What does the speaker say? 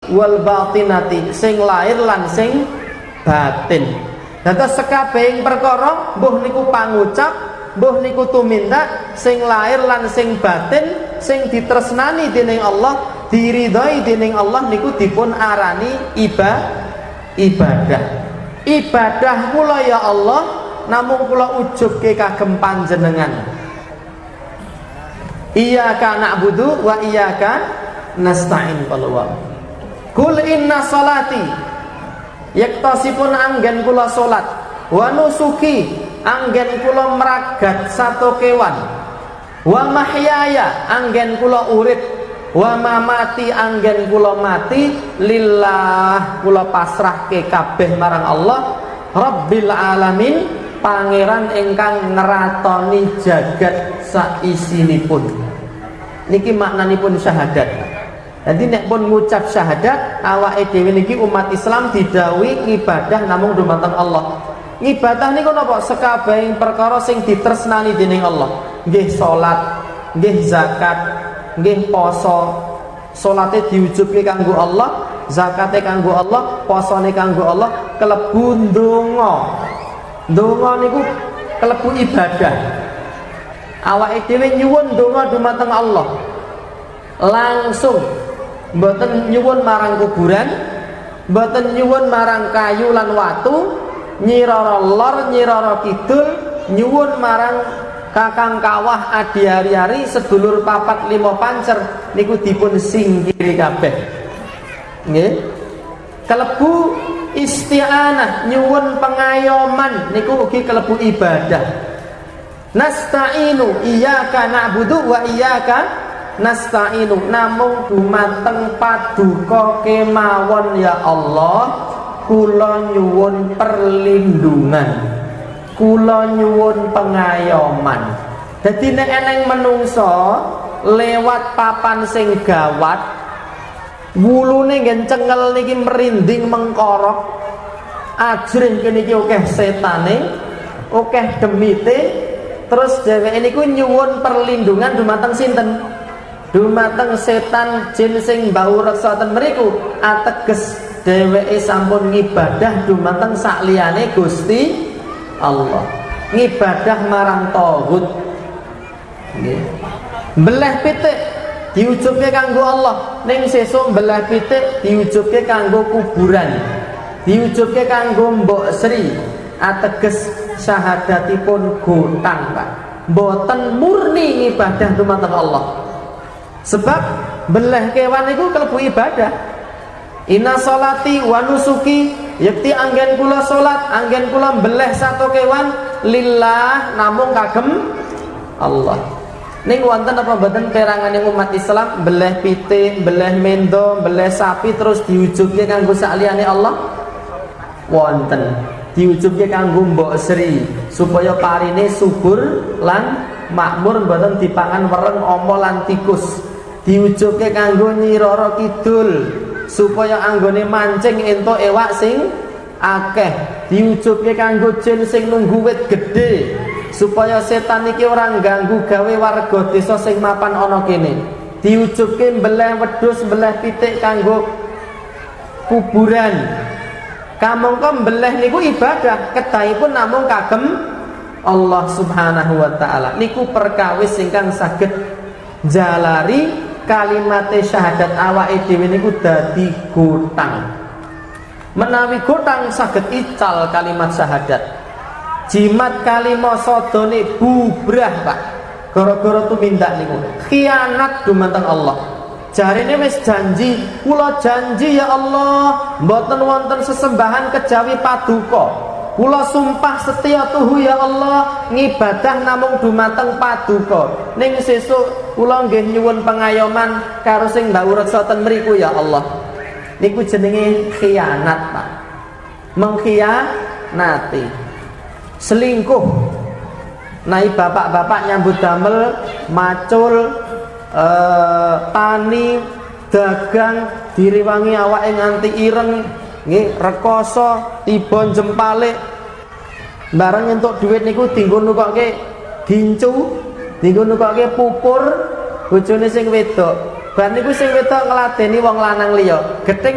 wal batinati, sing lahir lan sing batin. Dados sekabehing perkara mbuh niku pangucap, mbuh niku tumindak, sing lahir lan sing batin, sing ditresnani dening Allah, diridhoi dening Allah niku dipun arani ibadah. Ibadah kula ya Allah namung kula ujubke kagem panjenengan. Iyyaka na'budu wa iyyaka nasta'in. Kul inna salati, yaktasipun anggen kula salat, wa nusuki anggen kula meragat satu kewan, wa mahyaya anggen kula urip, wa mamati anggen kula mati, lillah kula pasrahke kabeh marang Allah Rabbil alamin, pangeran ingkang ngeratoni jagat saisinipun. Niki maknanipun syahadat. Jadi nek pun ngucap syahadat, awake dhewe niki umat Islam didhawuhi ibadah namung dumateng Allah. Ibadah niku napa? Sekabehing perkara sing ditresnani dening Allah. Nggih salat, nggih zakat, nggih poso. Salate diujubke kanggo Allah, zakate kanggo Allah, posone kanggo Allah, kelebu ndonga. Ndonga niku kelebu ibadah. Awake dhewe nyuwun ndonga dumateng Allah. Langsung mboten nyuwun marang kuburan, mboten nyuwun marang kayu lan watu, nyirara lor nyirara kidul, nyuwun marang kakang kawah adi hari-hari sedulur papat lima pancer niku dipun singkiri kabeh. Nggih. Kelebu isti'anah, nyuwun pengayoman niku ugi kelebu ibadah. Nasta'inu, iyyaka na'budu wa iyyaka nasta'inu, namung dumateng paduka kemawon ya Allah kula nyuwun perlindungan, kula nyuwun pengayoman. Dadi nek eneng menungso lewat papan sing gawat, wulune ngen cengel niki merinding mengkorok, ajrih kene iki akeh setane, akeh demite, terus dheweke niku nyuwun perlindungan dumateng sinten? Dumateng setan jin sing bau reksa ten mriku, ateges dheweke sampun ngibadah dumateng sakliyane Gusti Allah. Ngibadah marang taghut. Nggih. Mbelah pitik diujubke kanggo Allah, ning sesuk mbelah pitik diujubke kanggo kuburan. Diujubke kanggo Mbok Sri, ateges syahadatipun gotang, Pak. Mboten murni ngibadah dumateng Allah. Sebab belah kewan itu kelebu ibadah. Inna salati wa nusuki, yakti anggen kula salat, anggen kula belah satu kewan lillah namung kagem Allah. Ning wonten apa mboten perangane umat Islam belah pitik, belah mendo, belah sapi terus diujubke kanggo sakliyane Allah? Wonten. Diujubke kanggo Mbok Sri supaya parine subur lan makmur, mboten dipangan wereng, ama lan tikus. Diujubke kanggo Nyiroro Kidul supaya anggone mancing entuk ewak sing akeh. Diujubke kanggo jin sing nunggu wit gedhe supaya setan iki ora ganggu gawe warga desa sing mapan ana kene. Diujubke mbelah wedhus, mbelah pitik kanggo kuburan. Kamangka mbelah niku ibadah, kedahipun namung kagem Allah Subhanahu wa taala. Niku perkawis ingkang saged jalari kalimate syahadat awake dhewe niku dadi gotang. Menawi gotang saged ical kalimat syahadat, jimat kalimah sadane bubrah, Pak. Gara-gara tumindak niku khianat dumateng Allah. Jarine wis janji, kula janji ya Allah mboten wonten sesembahan kejawi paduka. Kula sumpah setia tuhu ya Allah ngibadah namung dumateng paduka. Ning sesuk kula nggih nyuwun pengayoman karo sing mbau reksa ten mriku ya Allah. Niku jenenge khianat, Pak. Mengkhianati. Selingkuh. Nai bapak-bapak nyambut damel, macul, tani, dagang, diriwangi awake nganti ireng. Nggih, rekoso, tibon jempale. Bareng entuk dhuwit niku dienggo nukokke gincu, dienggo nukokke pupur bojone sing wedok. Bar niku sing wedok ngladeni wong lanang liya. Gething